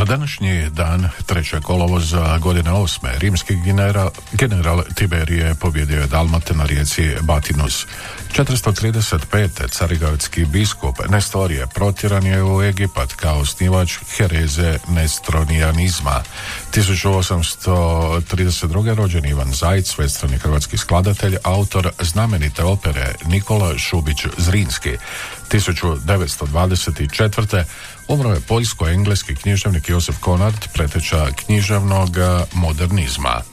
Na današnji dan 3. kolovoza godine 8. rimski general Tiberije pobjedio je Dalmate na rijeci Batinus. 435. carigradski biskup Nestorije protjeran je u Egipat kao osnivač hereze nestronijanizma. 1832. rođen Ivan Zajc, svestrani hrvatski skladatelj, autor znamenite opere Nikola Šubić Zrinski. 1924. umro je poljsko-engleski književnik Josef Konrad, preteča književnog modernizma.